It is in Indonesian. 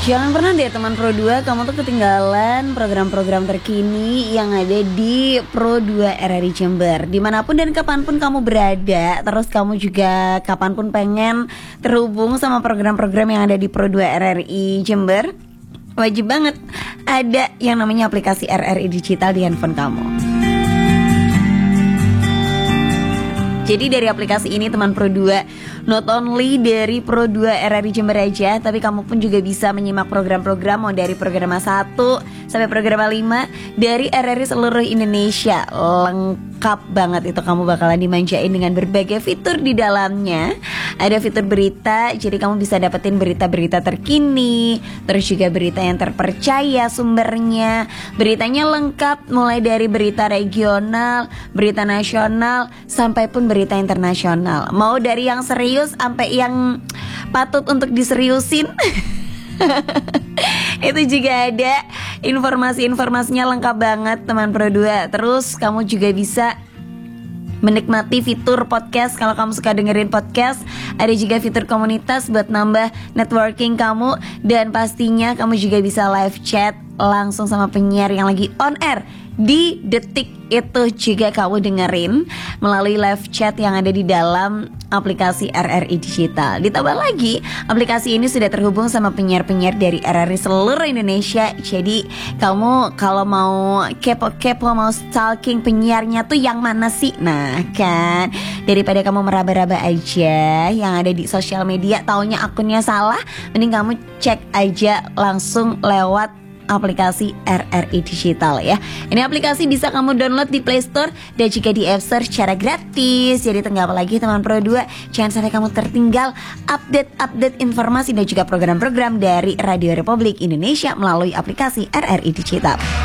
Jangan pernah deh teman Pro 2 kamu tuh ketinggalan program-program terkini yang ada di Pro 2 RRI Jember. Dimanapun dan kapanpun kamu berada, terus kamu juga kapanpun pengen terhubung sama program-program yang ada di Pro 2 RRI Jember, wajib banget ada yang namanya aplikasi RRI Digital di handphone kamu. Jadi dari aplikasi ini teman Pro 2, not only dari Pro 2 RRI Jember aja, tapi kamu pun juga bisa menyimak program-program mau dari program 1 sampai program 5 dari RRI seluruh Indonesia. Lengkap banget itu, kamu bakalan dimanjain dengan berbagai fitur di dalamnya. Ada fitur berita, jadi kamu bisa dapetin berita-berita terkini, terus juga berita yang terpercaya sumbernya. Beritanya lengkap, mulai dari berita regional, berita nasional, sampai pun berita internasional. Mau dari yang serius sampai yang patut untuk diseriusin. Itu juga ada informasi-informasinya lengkap banget teman Pro 2. Terus kamu juga bisa menikmati fitur podcast kalau kamu suka dengerin podcast. Ada juga fitur komunitas buat nambah networking kamu. Dan pastinya kamu juga bisa live chat langsung sama penyiar yang lagi on air di detik itu juga kamu dengerin melalui live chat yang ada di dalam aplikasi RRI Digital. Ditambah lagi, aplikasi ini sudah terhubung sama penyiar-penyiar dari RRI seluruh Indonesia. Jadi kamu kalau mau kepo-kepo, mau stalking penyiarnya tuh yang mana sih? Nah kan, daripada kamu meraba-raba aja yang ada di sosial media, taunya akunnya salah, mending kamu cek aja langsung lewat aplikasi RRI Digital ya. Ini aplikasi bisa kamu download di Play Store dan juga di App Store secara gratis. Jadi tunggu apa lagi teman Pro 2, jangan sampai kamu tertinggal update informasi dan juga program-program dari Radio Republik Indonesia melalui aplikasi RRI Digital.